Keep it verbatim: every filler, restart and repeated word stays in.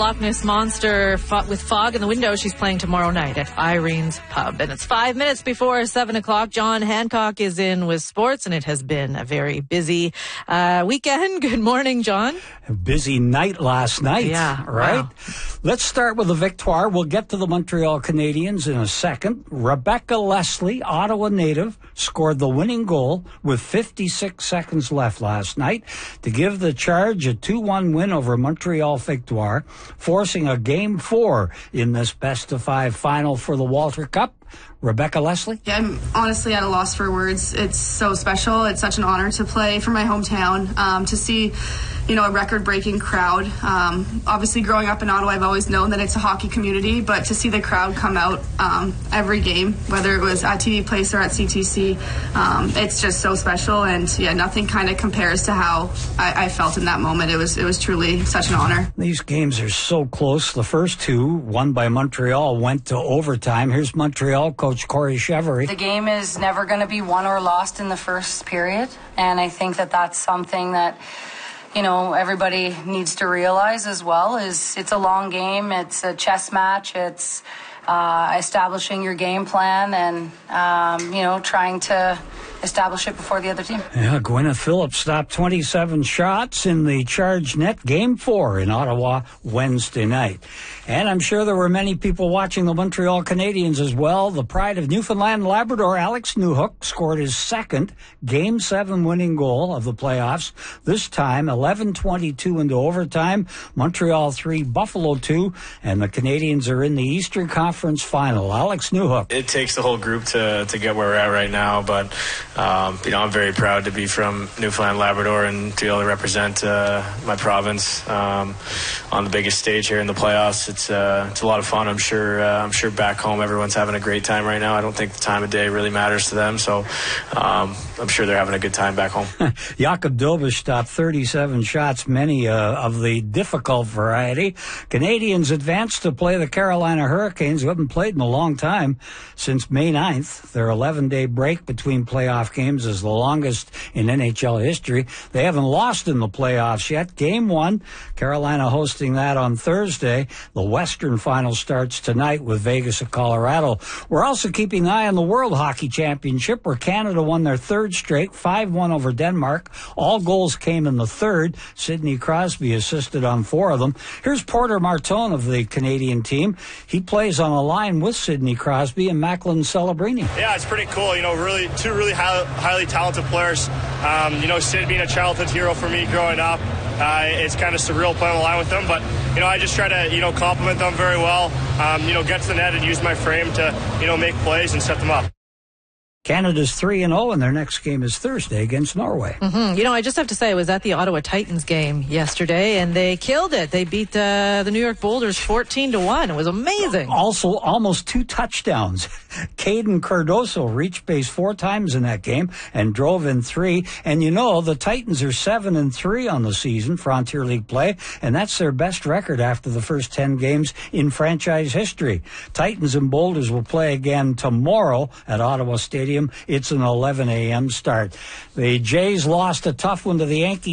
Loch Ness Monster fought with fog in the window. She's playing tomorrow night at Irene's Pub. And it's five minutes before seven o'clock. John Hancock is in with sports, and it has been a very busy uh, weekend. Good morning, John. A busy night last night. Yeah. Right? Wow. Let's start with the victoire. We'll get to the Montreal Canadiens in a second. Rebecca Leslie, Ottawa native, scored the winning goal with fifty-six seconds left last night to give the Charge a two one win over Montreal Victoire, forcing a game four in this best-of-five final for the Walter Cup. Rebecca Leslie? Yeah, I'm honestly at a loss for words. It's so special. It's such an honor to play for my hometown, um, to see, you know, a record-breaking crowd. Um, obviously, growing up in Ottawa, I've always known that it's a hockey community, but to see the crowd come out um, every game, whether it was at T V Place or at C T C, um, it's just so special. And yeah, nothing kind of compares to how I, I felt in that moment. It was it was truly such an honor. These games are so close. The first two, won by Montreal, went to overtime. Here's Montreal coach Corey Chevery. The game is never going to be won or lost in the first period, and I think that that's something that, you know, everybody needs to realize as well. Is it's a long game, it's a chess match, it's uh, establishing your game plan and um, you know, trying to establish it before the other team. Yeah, Gwyneth Phillips stopped twenty-seven shots in the Charge net game four in Ottawa Wednesday night. And I'm sure there were many people watching the Montreal Canadiens as well. The pride of Newfoundland and Labrador, Alex Newhook, scored his second game seven winning goal of the playoffs. This time, eleven twenty-two into overtime. Montreal three, Buffalo two, and the Canadiens are in the Eastern Conference Final. Alex Newhook. It takes the whole group to, to get where we're at right now, but Um, you know, I'm very proud to be from Newfoundland, Labrador, and to be able to represent uh, my province um, on the biggest stage here in the playoffs. It's uh, it's a lot of fun. I'm sure. Uh, I'm sure back home everyone's having a great time right now. I don't think the time of day really matters to them, so um, I'm sure they're having a good time back home. Jakob Dobish stopped thirty-seven shots, many uh, of the difficult variety. Canadians advanced to play the Carolina Hurricanes, who haven't played in a long time, since May ninth. Their eleven-day break between playoff games is the longest in N H L history. They haven't lost in the playoffs yet. Game one, Carolina hosting that on Thursday. The Western final starts tonight with Vegas at Colorado. We're also keeping an eye on the World Hockey Championship, where Canada won their third straight, five one over Denmark. All goals came in the third. Sidney Crosby assisted on four of them. Here's Porter Martone of the Canadian team. He plays on a line with Sidney Crosby and Macklin Celebrini. Yeah, it's pretty cool. You know, really two really high highly talented players. Um, you know, Sid being a childhood hero for me growing up. Uh, it's kind of surreal playing on the line with them, but, you know, I just try to, you know, compliment them very well, um, you know, get to the net and use my frame to, you know, make plays and set them up. Canada's three and oh, and their next game is Thursday against Norway. Mm-hmm. You know, I just have to say, I was at the Ottawa Titans game yesterday, and they killed it. They beat uh, the New York Boulders fourteen to one. It was amazing. Also, almost two touchdowns. Caden Cardoso reached base four times in that game and drove in three. And you know, the Titans are seven and three on the season, Frontier League play, and that's their best record after the first ten games in franchise history. Titans and Boulders will play again tomorrow at Ottawa Stadium. It's an eleven a.m. start. The Jays lost a tough one to the Yankees